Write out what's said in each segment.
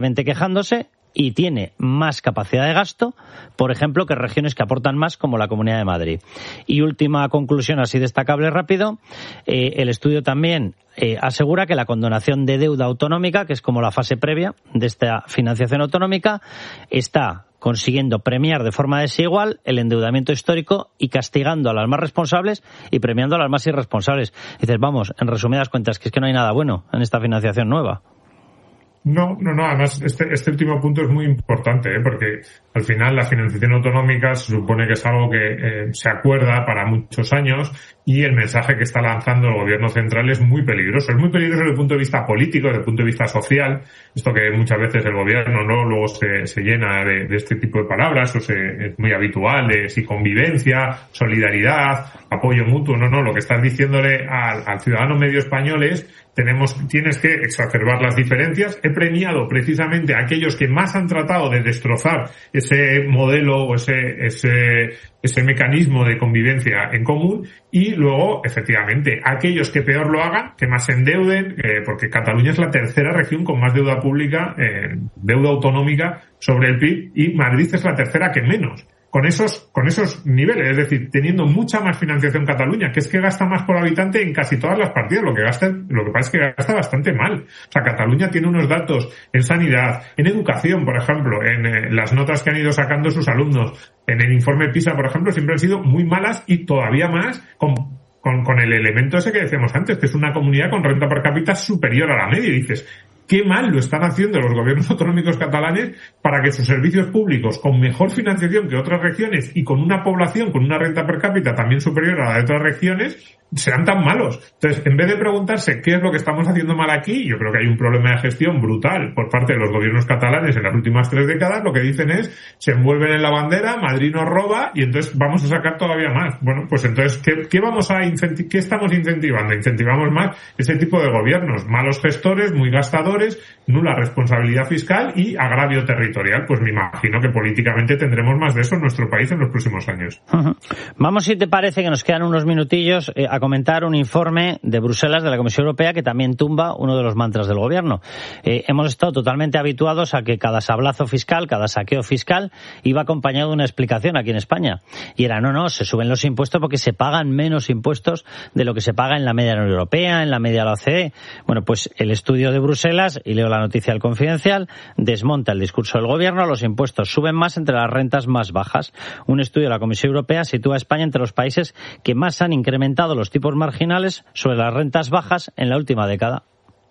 quejándose y tiene más capacidad de gasto, por ejemplo, que regiones que aportan más, como la Comunidad de Madrid. Y última conclusión, así destacable rápido, el estudio también asegura que la condonación de deuda autonómica, que es como la fase previa de esta financiación autonómica, está consiguiendo premiar de forma desigual el endeudamiento histórico y castigando a las más responsables y premiando a las más irresponsables. Dices, vamos, en resumidas cuentas, que es que no hay nada bueno en esta financiación nueva. No, además este último punto es muy importante, porque al final la financiación autonómica se supone que es algo que se acuerda para muchos años y el mensaje que está lanzando el gobierno central es muy peligroso. Es muy peligroso desde el punto de vista político, desde el punto de vista social, esto que muchas veces el gobierno luego se llena de este tipo de palabras, es muy habitual, de si convivencia, solidaridad, apoyo mutuo. No, lo que estás diciéndole al ciudadano medio español es tienes que exacerbar las diferencias. He premiado precisamente a aquellos que más han tratado de destrozar ese modelo o ese mecanismo de convivencia en común, y luego, efectivamente, aquellos que peor lo hagan, que más se endeuden, porque Cataluña es la tercera región con más deuda pública, deuda autonómica sobre el PIB, y Madrid es la tercera que menos. Con esos niveles, es decir, teniendo mucha más financiación Cataluña, que es que gasta más por habitante en casi todas las partidas, lo que pasa es que gasta bastante mal. O sea, Cataluña tiene unos datos en sanidad, en educación, por ejemplo, en las notas que han ido sacando sus alumnos, en el informe PISA, por ejemplo, siempre han sido muy malas, y todavía más con el elemento ese que decíamos antes, que es una comunidad con renta per cápita superior a la media, y dices, qué mal lo están haciendo los gobiernos autonómicos catalanes para que sus servicios públicos, con mejor financiación que otras regiones y con una población con una renta per cápita también superior a la de otras regiones, sean tan malos. Entonces, en vez de preguntarse qué es lo que estamos haciendo mal aquí, yo creo que hay un problema de gestión brutal por parte de los gobiernos catalanes en las últimas 3 décadas. Lo que dicen es, se envuelven en la bandera, Madrid nos roba y entonces vamos a sacar todavía más. Bueno, pues entonces, ¿qué estamos incentivando? Incentivamos más ese tipo de gobiernos, malos gestores, muy gastadores, nula responsabilidad fiscal y agravio territorial. Pues me imagino que políticamente tendremos más de eso en nuestro país en los próximos años. Uh-huh. Vamos, si te parece, que nos quedan unos minutillos a comentar un informe de Bruselas, de la Comisión Europea, que también tumba uno de los mantras del gobierno. Hemos estado totalmente habituados a que cada sablazo fiscal, cada saqueo fiscal, iba acompañado de una explicación aquí en España. Y era, no, se suben los impuestos porque se pagan menos impuestos de lo que se paga en la media de la Unión Europea, en la media de la OCDE. Bueno, pues el estudio de Bruselas, y leo la noticia del Confidencial, desmonta el discurso del gobierno. Los impuestos suben más entre las rentas más bajas. Un estudio de la Comisión Europea sitúa a España entre los países que más han incrementado los tipos marginales sobre las rentas bajas en la última década.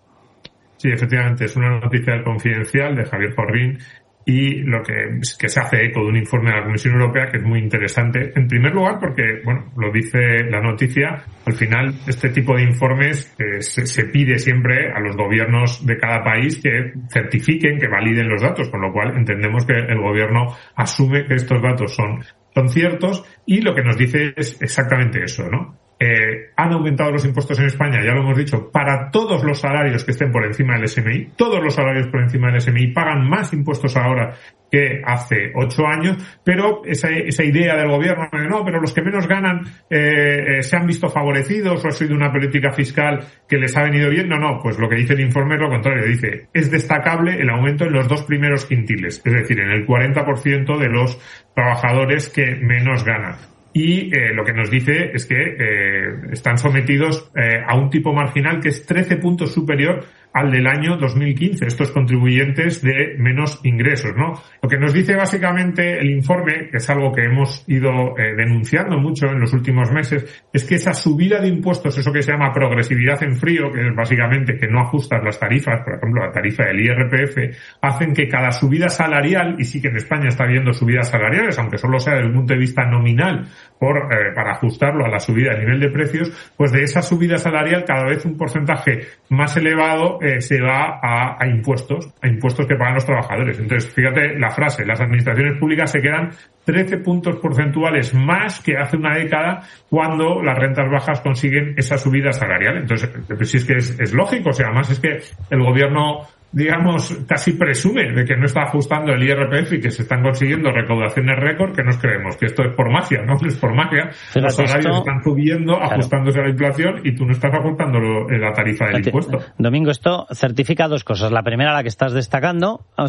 Sí, efectivamente, es una noticia del Confidencial de Javier Porrín, y lo que se hace eco de un informe de la Comisión Europea que es muy interesante. En primer lugar, porque, lo dice la noticia, al final este tipo de informes se pide siempre a los gobiernos de cada país que certifiquen, que validen los datos, con lo cual entendemos que el gobierno asume que estos datos son ciertos, y lo que nos dice es exactamente eso, ¿no? Han aumentado los impuestos en España, ya lo hemos dicho, para todos los salarios que estén por encima del SMI. Todos los salarios por encima del SMI pagan más impuestos ahora que hace 8 años, pero esa idea del gobierno de no, pero los que menos ganan se han visto favorecidos, o ha sido una política fiscal que les ha venido bien. No, pues lo que dice el informe es lo contrario. Dice, es destacable el aumento en los 2 primeros quintiles, es decir, en el 40% de los trabajadores que menos ganan. Y lo que nos dice es que están sometidos a un tipo marginal que es 13 puntos superior al del año 2015, estos contribuyentes de menos ingresos, ¿no? Lo que nos dice básicamente el informe, que es algo que hemos ido denunciando mucho en los últimos meses, es que esa subida de impuestos, eso que se llama progresividad en frío, que es básicamente que no ajustas las tarifas, por ejemplo, la tarifa del IRPF, hacen que cada subida salarial, y sí que en España está habiendo subidas salariales, aunque solo sea desde el punto de vista nominal, para ajustarlo a la subida del nivel de precios, pues de esa subida salarial cada vez un porcentaje más elevado se va a impuestos que pagan los trabajadores. Entonces, fíjate la frase, las administraciones públicas se quedan 13 puntos porcentuales más que hace una década cuando las rentas bajas consiguen esa subida salarial. Entonces, pues sí, es que es lógico, o sea, además es que el gobierno digamos, casi presume de que no está ajustando el IRPF y que se están consiguiendo recaudaciones récord, que nos creemos que esto es por magia, no es por magia. Fíjate, los salarios están subiendo, claro, ajustándose a la inflación, y tú no estás ajustando la tarifa del impuesto. Domingo, esto certifica dos cosas. La primera, la que estás destacando,